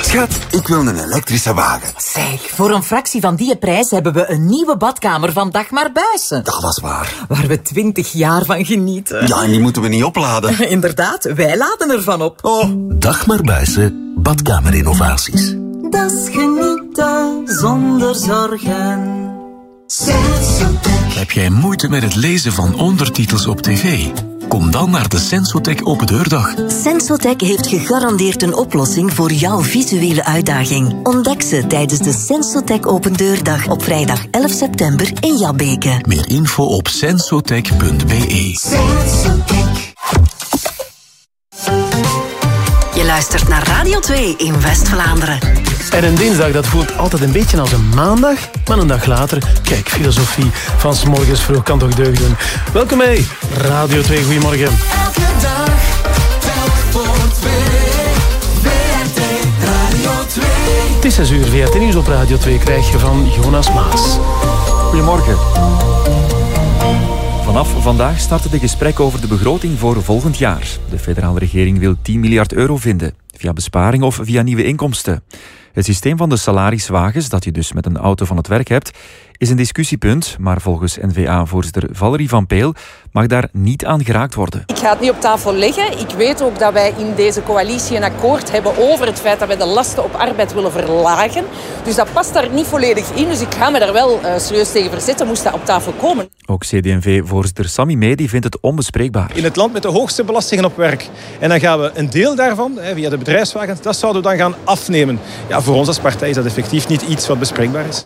Schat, ik wil een elektrische wagen. Zeg, voor een fractie van die prijs hebben we een nieuwe badkamer van Dagmar Buijsen. Dat was waar. Waar we 20 jaar van genieten. Ja, en die moeten we niet opladen. Inderdaad, wij laden ervan op. Oh. Dagmar Buijsen, badkamerinnovaties. Dat is genieten zonder zorgen. Heb jij moeite met het lezen van ondertitels op tv? Kom dan naar de Sensotec Opendeurdag. Sensotec heeft gegarandeerd een oplossing voor jouw visuele uitdaging. Ontdek ze tijdens de Sensotec Opendeurdag op vrijdag 11 september in Jabbeke. Meer info op sensotec.be. Je luistert naar Radio 2 in West-Vlaanderen. En een dinsdag, dat voelt altijd een beetje als een maandag, maar een dag later, kijk, filosofie van 's morgens vroeg kan toch deugd doen. Welkom bij Radio 2, goedemorgen. Elke dag, telk voor 2, VRT Radio 2. Het is 6 uur, VRT Nieuws op Radio 2 krijg je van Jonas Maas. Goedemorgen. Vanaf vandaag starten de gesprekken over de begroting voor volgend jaar. De federale regering wil 10 miljard euro vinden, via besparing of via nieuwe inkomsten. Het systeem van de salariswagens, dat je dus met een auto van het werk hebt, is een discussiepunt, maar volgens N-VA-voorzitter Valerie van Peel mag daar niet aan geraakt worden. Ik ga het niet op tafel leggen. Ik weet ook dat wij in deze coalitie een akkoord hebben over het feit dat wij de lasten op arbeid willen verlagen. Dus dat past daar niet volledig in. Dus ik ga me daar wel serieus tegen verzetten, moest dat op tafel komen. Ook CD&V-voorzitter Sammy Medi vindt het onbespreekbaar. In het land met de hoogste belastingen op werk. En dan gaan we een deel daarvan, via de bedrijfswagens, dat zouden we dan gaan afnemen. Ja, voor ons als partij is dat effectief niet iets wat bespreekbaar is.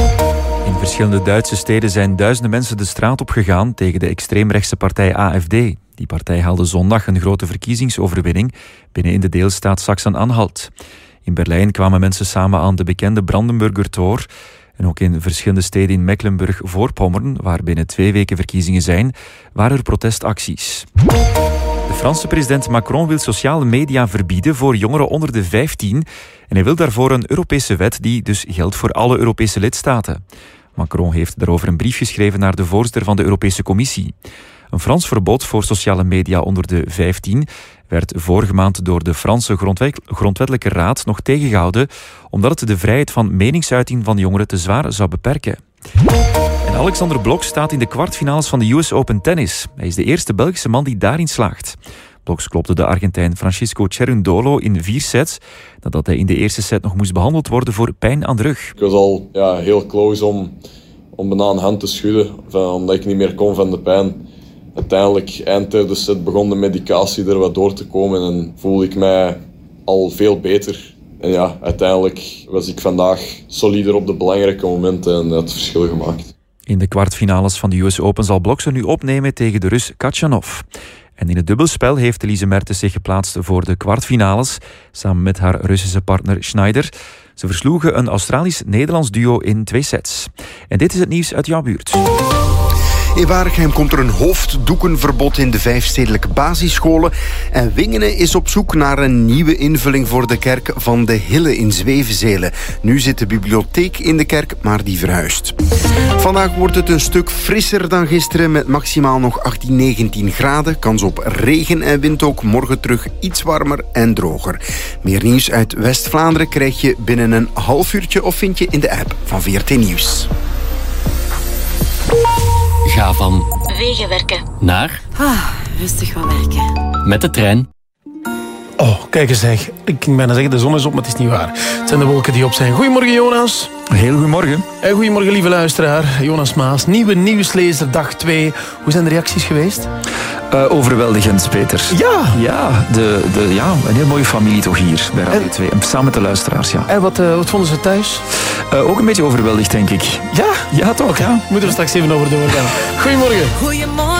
In verschillende Duitse steden zijn duizenden mensen de straat op gegaan tegen de extreemrechtse partij AfD. Die partij haalde zondag een grote verkiezingsoverwinning binnen in de deelstaat Sachsen-Anhalt. In Berlijn kwamen mensen samen aan de bekende Brandenburger Tor. En ook in verschillende steden in Mecklenburg-Voorpommern, waar binnen 2 weken verkiezingen zijn, waren er protestacties. De Franse president Macron wil sociale media verbieden voor jongeren onder de 15. En hij wil daarvoor een Europese wet die dus geldt voor alle Europese lidstaten. Macron heeft daarover een brief geschreven naar de voorzitter van de Europese Commissie. Een Frans verbod voor sociale media onder de 15 werd vorige maand door de Franse Grondwettelijke Raad nog tegengehouden, omdat het de vrijheid van meningsuiting van jongeren te zwaar zou beperken. En Alexander Blok staat in de kwartfinales van de US Open Tennis. Hij is de eerste Belgische man die daarin slaagt. Bloks klopte de Argentijn Francisco Cerundolo in 4 sets, nadat hij in de eerste set nog moest behandeld worden voor pijn aan de rug. Ik was al heel close om bijna een hand te schudden, omdat ik niet meer kon van de pijn. Uiteindelijk, eind derde set, begon de medicatie er wat door te komen en voelde ik mij al veel beter. En ja, uiteindelijk was ik vandaag solider op de belangrijke momenten en het verschil gemaakt. In de kwartfinales van de US Open zal Blok ze nu opnemen tegen de Rus Khachanov. En in het dubbelspel heeft Elise Mertens zich geplaatst voor de kwartfinales, samen met haar Russische partner Schneider. Ze versloegen een Australisch-Nederlands duo in 2 sets. En dit is het nieuws uit jouw buurt. In Waregem komt er een hoofddoekenverbod in de 5 stedelijke basisscholen. En Wingenen is op zoek naar een nieuwe invulling voor de kerk van de Hille in Zwevenzelen. Nu zit de bibliotheek in de kerk, maar die verhuist. Vandaag wordt het een stuk frisser dan gisteren met maximaal nog 18, 19 graden. Kans op regen en wind ook. Morgen terug iets warmer en droger. Meer nieuws uit West-Vlaanderen krijg je binnen een half uurtje of vind je in de app van VRT Nieuws. Ga van wegenwerken naar rustig gaan werken. Met de trein. Oh, kijk eens zeg. Ik ging bijna zeggen, de zon is op, maar het is niet waar. Het zijn de wolken die op zijn. Goedemorgen, Jonas. Heel goedemorgen. En goedemorgen, lieve luisteraar. Jonas Maas, nieuwe nieuwslezer, dag 2. Hoe zijn de reacties geweest? Overweldigend, Peter. Ja. Ja, een heel mooie familie toch hier bij Radio 2. En samen met de luisteraars, ja. En wat vonden ze thuis? Ook een beetje overweldigd, denk ik. Ja? Ja, toch, ja. Moeten we straks even over doorgaan. Goedemorgen. Goedemorgen.